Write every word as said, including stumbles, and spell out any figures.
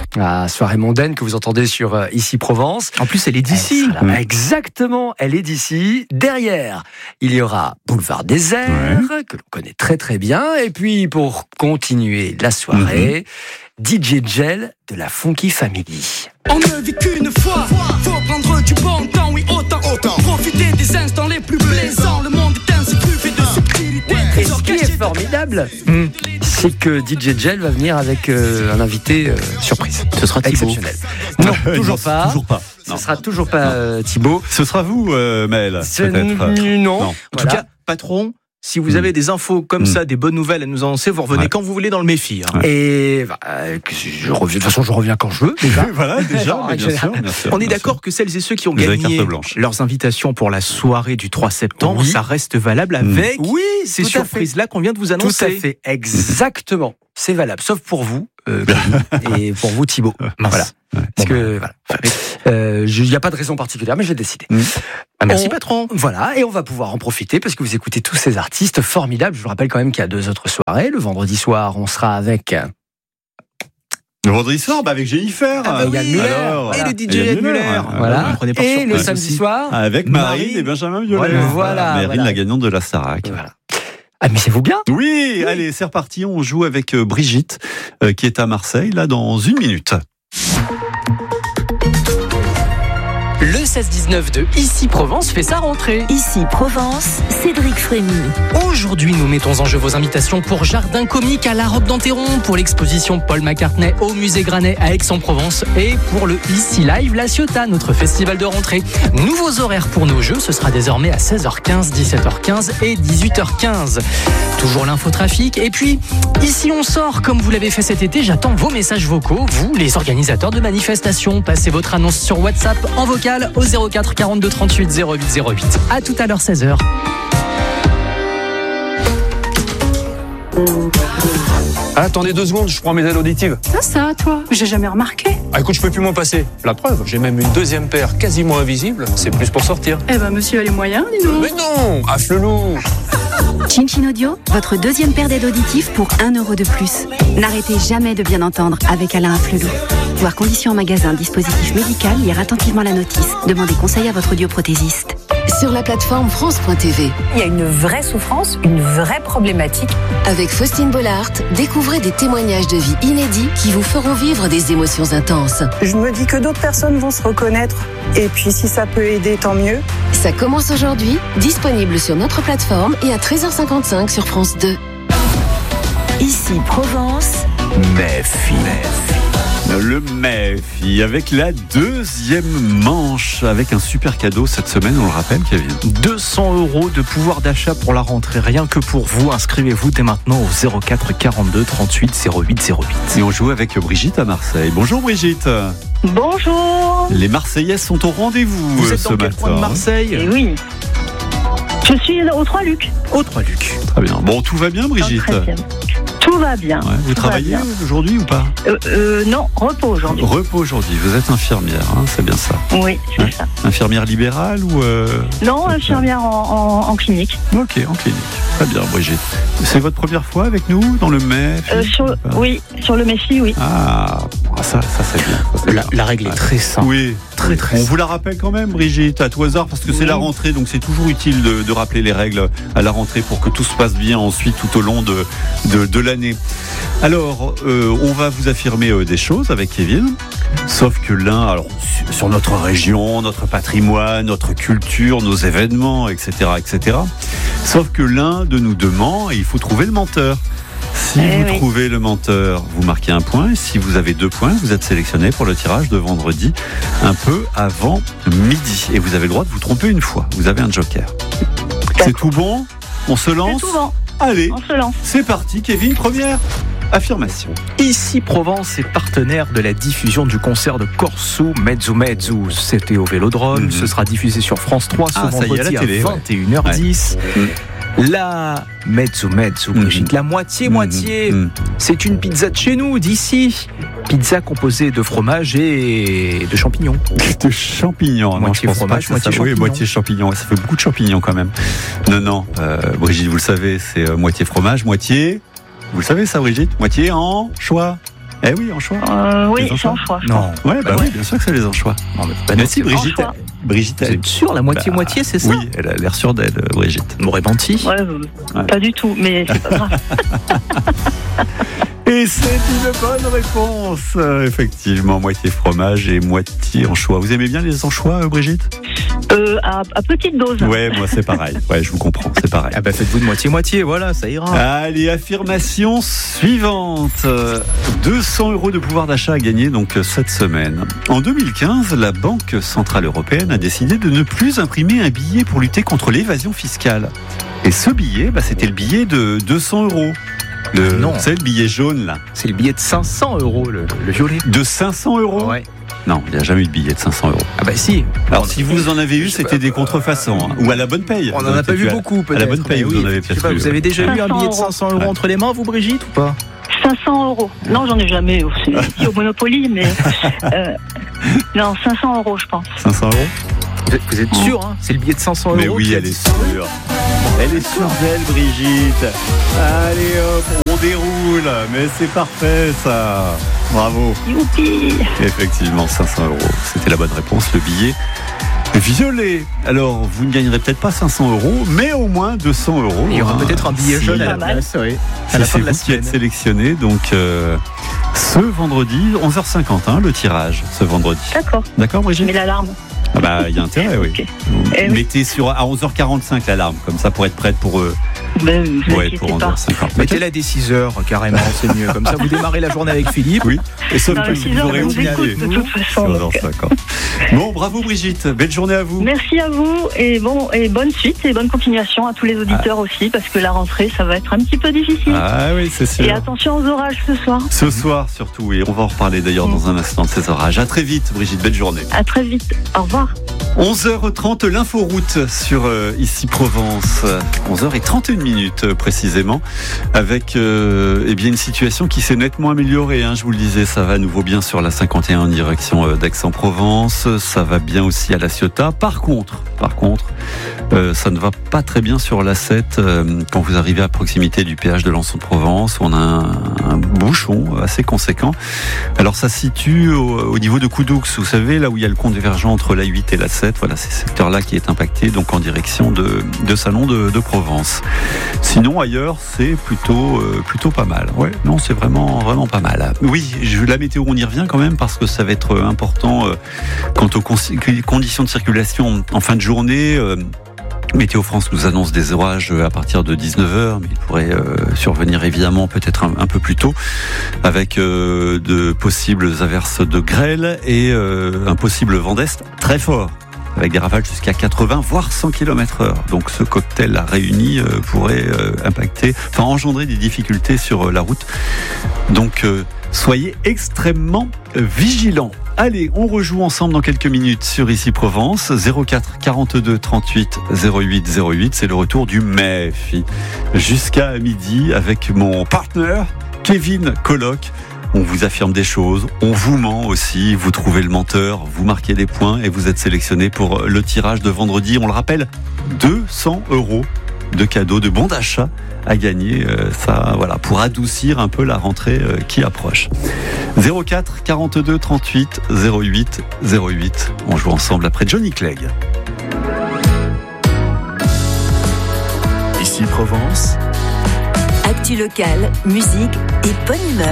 La soirée mondaine que vous entendez sur euh, Ici Provence. En plus, elle est d'ici. Elle sera là. Exactement, elle est d'ici. Derrière, il y aura Boulevard Désert, ouais. que l'on connaît très très bien. Et puis, pour continuer la soirée, mm-hmm. D J Gel de la Funky Family. On ne vit qu'une fois, faut prendre du bon temps, oui autant, autant. Profiter des instants les plus plaisants, le monde est ainsi truffé de subtilité. Et ce qui est formidable, mmh. c'est que D J Gel va venir avec euh, un invité euh, surprise. Ce sera Thibaut. Exceptionnel. Non, toujours pas. Toujours pas. Ce sera toujours pas euh, Thibaut. Ce sera vous, euh, Maël. Ce n- non. non. En voilà. tout cas, patron. Si vous avez des infos comme mmh. ça, des bonnes nouvelles à nous annoncer, vous revenez ouais. quand vous voulez dans le Méfi. Hein. Et bah, je reviens, de toute façon, je reviens quand je veux. Déjà. Voilà, déjà, mais bien, sûr, bien sûr. On est bien d'accord sûr. que celles et ceux qui ont vous gagné leurs invitations pour la soirée du trois septembre, oui. ça reste valable avec oui, ces surprises-là qu'on vient de vous annoncer. Tout à fait, exactement. C'est valable, sauf pour vous euh, et pour vous, Thibaut. Voilà. Ouais. Parce bon, que voilà. Il n'y euh, a pas de raison particulière, mais j'ai décidé. Mmh. Ah, merci on, patron. Voilà, et on va pouvoir en profiter parce que vous écoutez tous ces artistes formidables. Je vous rappelle quand même qu'il y a deux autres soirées. Le vendredi soir, on sera avec. Le vendredi soir, bah avec Jennifer. Ah bah oui, Yann Muller. Alors, voilà. Et le D J Yann Muller. Voilà. voilà. Et le samedi soir, avec Marine et Benjamin Violet. Voilà. voilà Marine, voilà. la gagnante de la Starac. Voilà. Amusez-vous bien. Oui, oui, allez, c'est reparti. On joue avec Brigitte, euh, qui est à Marseille, là, dans une minute. Le seize dix-neuf de Ici Provence fait sa rentrée. Ici Provence, Cédric Frémy. Aujourd'hui, nous mettons en jeu vos invitations pour Jardin Comique à La Roque d'Enterron, pour l'exposition Paul McCartney au Musée Granet à Aix-en-Provence et pour le Ici Live La Ciotat, notre festival de rentrée. Nouveaux horaires pour nos jeux, ce sera désormais à seize heures quinze, dix-sept heures quinze et dix-huit heures quinze. Toujours l'infotrafic. Et puis, ici on sort, comme vous l'avez fait cet été, j'attends vos messages vocaux, vous, les organisateurs de manifestations. Passez votre annonce sur WhatsApp en vocal au zéro quatre quarante-deux trente-huit zéro huit zéro huit. À tout à l'heure, seize heures. Ah, attendez deux secondes, je prends mes aides auditives. Ça, ça, toi, j'ai jamais remarqué. Ah, écoute, je peux plus m'en passer. La preuve, j'ai même une deuxième paire quasiment invisible. C'est plus pour sortir. Eh ben, monsieur a les moyens, dis donc. Mais non, afflelou. Chin-Chin Audio, votre deuxième paire d'aides auditives pour un euro de plus. N'arrêtez jamais de bien entendre avec Alain Afflelou. Voir conditions en magasin, dispositif médical, lire attentivement la notice. Demandez conseil à votre audioprothésiste. Sur la plateforme France point T V. Il y a une vraie souffrance, une vraie problématique. Avec Faustine Bollard, découvrez des témoignages de vie inédits qui vous feront vivre des émotions intenses. Je me dis que d'autres personnes vont se reconnaître. Et puis si ça peut aider, tant mieux. Ça commence aujourd'hui, disponible sur notre plateforme et à treize heures cinquante-cinq sur France deux. Ici Provence. Méfi. Le Méfi, avec la deuxième manche, avec un super cadeau cette semaine, on le rappelle, Kevin. deux cents euros de pouvoir d'achat pour la rentrée, rien que pour vous. Inscrivez-vous dès maintenant au zéro quatre quarante-deux trente-huit zéro huit zéro huit. Et on joue avec Brigitte à Marseille. Bonjour Brigitte. Bonjour. Les Marseillaises sont au rendez-vous vous êtes ce dans matin. Quel coin de Marseille? Et oui. Je suis au Trois-Lucs. Au Trois-Lucs. Très bien. Bon, tout va bien Brigitte? Tout va bien. Ouais, vous tout travaillez aujourd'hui ou pas? euh, euh, Non, repos aujourd'hui. Repos aujourd'hui. Vous êtes infirmière, hein, c'est bien ça? Oui, c'est ouais. ça. Infirmière libérale ou euh... Non, infirmière en, en, en clinique. Ok, en clinique. Très bien, Brigitte. C'est votre première fois avec nous dans le Méfi? euh, sur, Oui, sur le Méfi, oui. Ah, ça, ça c'est bien. Ça, c'est la, bien. la règle est très simple. Oui, très très. On simple. Vous la rappelle quand même, Brigitte, à tout hasard, parce que oui. c'est la rentrée, donc c'est toujours utile de, de rappeler les règles à la rentrée pour que tout se passe bien ensuite tout au long de, de, de l'année. Alors, euh, on va vous affirmer euh, des choses avec Kevin, sauf que l'un, alors sur notre région, notre patrimoine, notre culture, nos événements, et cetera, et cetera. Sauf que l'un de nous deux ment et il faut trouver le menteur. Si eh vous oui. trouvez le menteur, vous marquez un point. Et si vous avez deux points, vous êtes sélectionné pour le tirage de vendredi, un peu avant midi. Et vous avez le droit de vous tromper une fois. Vous avez un joker. D'accord. C'est tout bon? On se lance? C'est tout bon. Allez, on se lance. C'est parti, Kevin, première affirmation. Ici Provence est partenaire de la diffusion du concert de Corso Mezzo Mezzo. C'était au Vélodrome. Mm-hmm. Ce sera diffusé sur France trois ce ah, vendredi à, à vingt et une heures dix. Ouais. Mm. La Mezzo Mezzo, Brigitte, mmh. la moitié-moitié, mmh. c'est une pizza de chez nous, d'ici. Pizza composée de fromage et de champignons. De champignons, moitié non, je fromage, pense pas moitié champignons. Oui, moitié champignons, ça fait beaucoup de champignons quand même. Non, non, euh, Brigitte, vous le savez, c'est euh, moitié fromage, moitié... Vous le savez ça, Brigitte? Moitié en choix. Eh oui, anchois. Euh, oui, c'est anchois. Non. Ouais, bah ouais. oui, bien sûr que c'est les anchois. Non, mais, bah, mais si, Brigitte. Anchois. Brigitte, vous êtes sûre, la moitié-moitié, bah, c'est ça? Oui, elle a l'air sûre d'elle, Brigitte. M'aurait menti. Ouais, euh, ouais, pas du tout, mais c'est pas grave. Et c'est une bonne réponse. Euh, effectivement, moitié fromage et moitié anchois. Vous aimez bien les anchois, euh, Brigitte? euh, à, à petite dose. Ouais, moi c'est pareil. Ouais, je vous comprends, c'est pareil. Ah bah faites-vous de moitié-moitié, voilà, ça ira. Allez, affirmation suivante. deux cents euros de pouvoir d'achat à gagner donc cette semaine. En deux mille quinze, la Banque Centrale Européenne a décidé de ne plus imprimer un billet pour lutter contre l'évasion fiscale. Et ce billet, bah, c'était le billet de deux cents euros. Le, non, c'est le billet jaune là. C'est le billet de cinq cents euros, le, le violet. De cinq cents euros. Ouais. Non, il n'y a jamais eu de billet de cinq cents euros. Ah bah si. Alors si vous en avez eu, c'était des contrefaçons hein. Ou à la bonne paye. On n'en a pas vu beaucoup peut-être. À la bonne paye, vous oui, en avez peut-être pas, eu. Vous avez déjà eu un billet de cinq cents euros entre les mains, vous Brigitte, ou pas? cinq cents euros. Non, j'en ai jamais. C'est au Monopoly, mais euh, non, cinq cents euros, je pense. cinq cents euros. Vous êtes, vous êtes sûr hein? C'est le billet de cinq cents euros. Mais oui, elle est sûre. Elle est sûre d'elle, Brigitte. Allez hop, on déroule. Mais c'est parfait, ça. Bravo. Youpi. Effectivement, cinq cents euros. C'était la bonne réponse, le billet violet. Alors, vous ne gagnerez peut-être pas cinq cents euros, mais au moins deux cents euros. Il y aura hein. peut-être un billet si, jaune à la place, oui. À la fin c'est de la vous qui semaine. êtes sélectionné, donc euh, ce vendredi, onze heures cinquante, hein, le tirage, ce vendredi. D'accord. D'accord, Brigitte? Mais l'alarme. Ah bah, il y a intérêt, oui. Okay. Vous Eh mettez sur, à onze heures quarante-cinq l'alarme, comme ça, pour être prête pour eux. Ben, vous Ouais, inquiétez pour onze pas. heures cinquante. Mettez-la dès six heures, carrément, c'est mieux. Comme ça, vous démarrez la journée avec Philippe. Oui. Et sauf Non, que six vous heures, aurez je vous oublié. écoute, de toute façon, onze heures donc. cinquante. Bon, bravo Brigitte. Belle journée à vous. Merci à vous et bon et bonne suite et bonne continuation à tous les auditeurs ah. aussi parce que la rentrée ça va être un petit peu difficile. Ah oui, c'est sûr. Et attention aux orages ce soir. Ce soir surtout, et on va en reparler d'ailleurs mmh. dans un instant de ces orages. À très vite Brigitte, belle journée. À très vite. Au revoir. onze heures trente, l'inforoute sur euh, Ici Provence. onze heures trente et une minutes euh, précisément, avec euh, eh bien une situation qui s'est nettement améliorée. Hein, je vous le disais, ça va à nouveau bien sur la cinquante et un en direction euh, d'Aix-en-Provence. Ça va bien aussi à La Ciotat. Par contre, par contre, euh, ça ne va pas très bien sur l'A sept euh, quand vous arrivez à proximité du péage de Lançon-de-Provence. On a un, un bouchon assez conséquent. Alors ça se situe au, au niveau de Coudoux. Vous savez, là où il y a le pont divergent entre l'A huit et l'A sept. Voilà, c'est ce secteur-là qui est impacté, donc en direction de, de Salon de, de Provence. Sinon, ailleurs, c'est plutôt, euh, plutôt pas mal. Ouais, non, c'est vraiment, vraiment pas mal. Oui, je, la météo, on y revient quand même parce que ça va être important euh, quant aux con- conditions de circulation en fin de journée. Euh, Météo France nous annonce des orages à partir de dix-neuf heures, mais il pourrait euh, survenir évidemment peut-être un, un peu plus tôt, avec euh, de possibles averses de grêle et euh, un possible vent d'est très fort, avec des rafales jusqu'à quatre-vingts voire cent kilomètres heure. Donc ce cocktail là réuni euh, pourrait euh, impacter, enfin engendrer des difficultés sur euh, la route. Donc euh, soyez extrêmement euh, vigilants. Allez, on rejoue ensemble dans quelques minutes sur Ici Provence. zéro quatre quarante-deux trente-huit zéro huit zéro huit, c'est le retour du M E F I. Jusqu'à midi avec mon partenaire Kevin Colloc. On vous affirme des choses, on vous ment aussi, vous trouvez le menteur, vous marquez des points et vous êtes sélectionné pour le tirage de vendredi. On le rappelle, deux cents euros de cadeaux, de bons d'achat à gagner, euh, ça, voilà, pour adoucir un peu la rentrée euh, qui approche. zéro quatre quarante-deux trente-huit zéro huit zéro huit. On joue ensemble après Johnny Clegg. Ici Provence. Actu locale, musique et bonne humeur.